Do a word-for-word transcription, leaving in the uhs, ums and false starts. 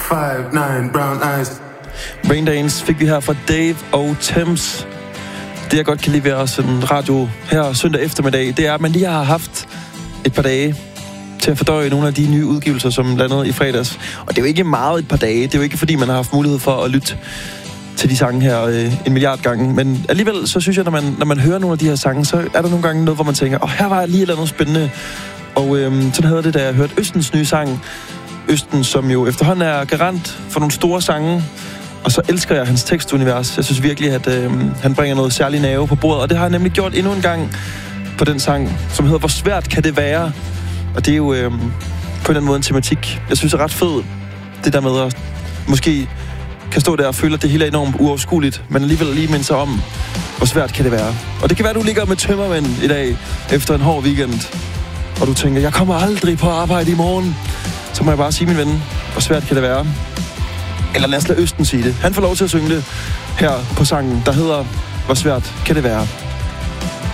five nine brown eyes. Raindance fik vi her fra Dave og Thames. Det jeg godt kan lide ved at sende radio her søndag eftermiddag, det er, at man lige har haft et par dage til at fordøje nogle af de nye udgivelser, som landede i fredags. Og det er jo ikke meget et par dage. Det er jo ikke, fordi man har haft mulighed for at lytte til de sange her øh, en milliard gange. Men alligevel, så synes jeg, når man, når man hører nogle af de her sange, så er der nogle gange noget, hvor man tænker, åh, oh, her var lige et eller andet spændende. Og øh, sådan havde det, da jeg hørte Østens nye sang. Østen, som jo efterhånden er garant for nogle store sange. Og så elsker jeg hans tekstunivers. Jeg synes virkelig, at øh, han bringer noget særlig nerve på bordet. Og det har han nemlig gjort endnu en gang på den sang, som hedder Hvor svært kan det være? Og det er jo øh, på en eller anden måde en tematik, jeg synes er ret fed. Det der med at måske kan stå der og føle, at det hele er enormt uoverskueligt, men alligevel lige minde sig om, hvor svært kan det være. Og det kan være, at du ligger med tømmermænd i dag, efter en hård weekend, og du tænker, jeg kommer aldrig på arbejde i morgen. Så må jeg bare sige, min ven, hvor svært kan det være? Eller lad os lade Østen sige det. Han får lov til at synge det her på sangen, der hedder Hvor svært kan det være?